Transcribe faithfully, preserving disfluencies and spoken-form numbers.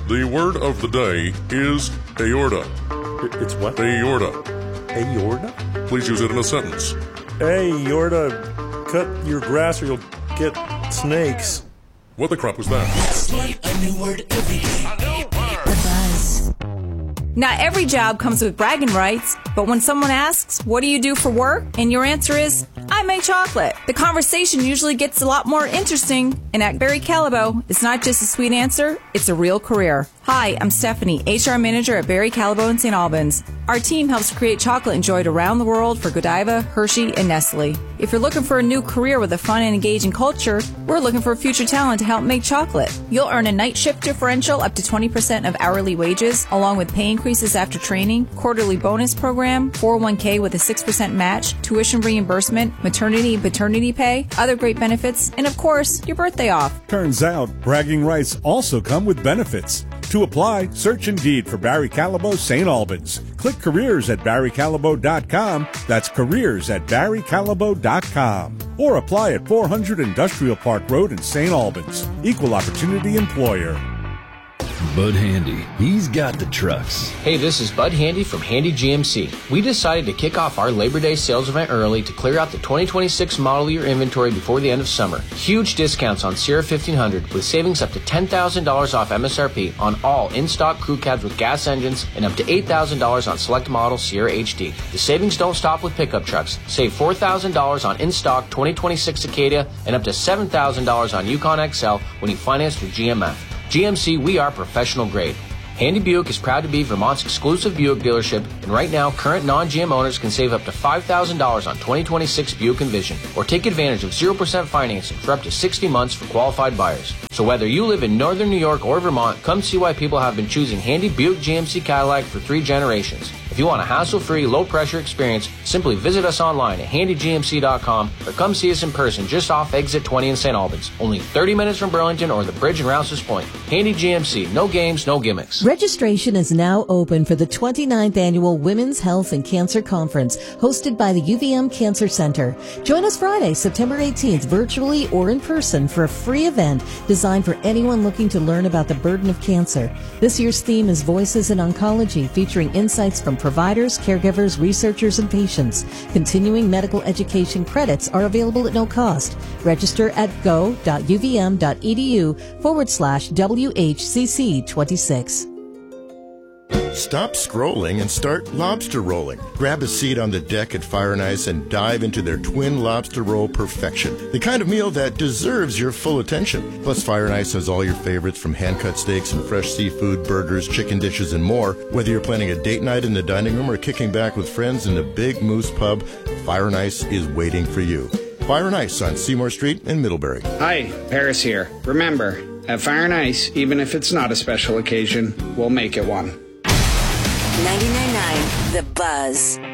The word of the day is aorta. It's what? Aorta. Aorta? Please use it in a sentence. Aorta, cut your grass or you'll get snakes. What the crap was that? Learn a new word every day. A new word. The Buzz. Not every job comes with bragging rights, but when someone asks, what do you do for work? And your answer is, I make chocolate. The conversation usually gets a lot more interesting, and at Barry Callebaut, it's not just a sweet answer, it's a real career. Hi, I'm Stephanie, H R Manager at Barry Callebaut in Saint Albans. Our team helps create chocolate enjoyed around the world for Godiva, Hershey, and Nestle. If you're looking for a new career with a fun and engaging culture, we're looking for future talent to help make chocolate. You'll earn a night shift differential up to twenty percent of hourly wages, along with pay increases after training, quarterly bonus program, four oh one k with a six percent match, tuition reimbursement, maternity and paternity pay, other great benefits, and of course, your birthday off. Turns out, bragging rights also come with benefits. To apply, search Indeed for Barry Callebaut Saint Albans. Click careers at barry callebaut dot com. That's careers at barry callebaut dot com. Or apply at four hundred Industrial Park Road in Saint Albans. Equal Opportunity Employer. Bud Handy, he's got the trucks. Hey, this is Bud Handy from Handy G M C. We decided to kick off our Labor Day sales event early to clear out the twenty twenty-six model year inventory before the end of summer. Huge discounts on Sierra fifteen hundred with savings up to ten thousand dollars off M S R P on all in-stock crew cabs with gas engines and up to eight thousand dollars on select model Sierra H D. The savings don't stop with pickup trucks. Save four thousand dollars on in-stock twenty twenty-six Acadia and up to seven thousand dollars on Yukon X L when you finance through G M F. G M C, we are professional grade. Handy Buick is proud to be Vermont's exclusive Buick dealership, and right now, current non-G M owners can save up to five thousand dollars on twenty twenty-six Buick Envision, or take advantage of zero percent financing for up to sixty months for qualified buyers. So whether you live in northern New York or Vermont, come see why people have been choosing Handy Buick G M C Cadillac for three generations. If you want a hassle-free, low-pressure experience, simply visit us online at handy g m c dot com or come see us in person just off Exit twenty in Saint Albans. Only thirty minutes from Burlington or the bridge in Rouse's Point. Handy G M C. No games, no gimmicks. Registration is now open for the twenty-ninth Annual Women's Health and Cancer Conference hosted by the U V M Cancer Center. Join us Friday, September eighteenth, virtually or in person for a free event designed for anyone looking to learn about the burden of cancer. This year's theme is Voices in Oncology, featuring insights from providers, caregivers, researchers, and patients. Continuing medical education credits are available at no cost. Register at go.uvm.edu forward slash WHCC twenty-six. Stop scrolling and start lobster rolling. Grab a seat on the deck at Fire and Ice and dive into their twin lobster roll perfection. The kind of meal that deserves your full attention. Plus, Fire and Ice has all your favorites from hand-cut steaks and fresh seafood, burgers, chicken dishes, and more. Whether you're planning a date night in the dining room or kicking back with friends in the Big Moose Pub, Fire and Ice is waiting for you. Fire and Ice on Seymour Street in Middlebury. Hi, Paris here. Remember, at Fire and Ice, even if it's not a special occasion, we'll make it one. ninety-nine point nine The Buzz.